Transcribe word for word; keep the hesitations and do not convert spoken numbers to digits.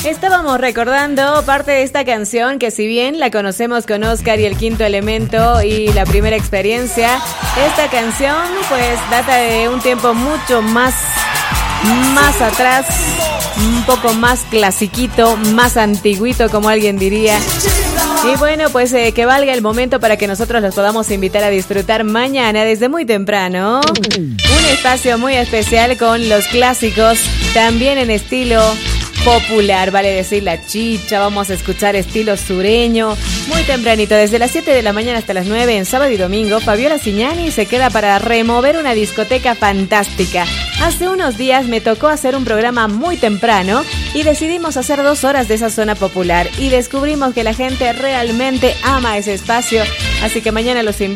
Estábamos recordando parte de esta canción que, si bien la conocemos con Oscar y el Quinto Elemento y La Primera Experiencia, esta canción pues data de un tiempo mucho más, más atrás, un poco más clasiquito, más antiguito, como alguien diría. Y bueno, pues eh, que valga el momento para que nosotros los podamos invitar a disfrutar mañana desde muy temprano un espacio muy especial con los clásicos, también en estilo popular, vale decir la chicha. Vamos a escuchar estilo sureño muy tempranito, desde las siete de la mañana hasta las nueve, en sábado y domingo. Fabiola Cignani se queda para remover una discoteca fantástica. Hace unos días me tocó hacer un programa muy temprano y decidimos hacer dos horas de esa zona popular y descubrimos que la gente realmente ama ese espacio, así que mañana los invito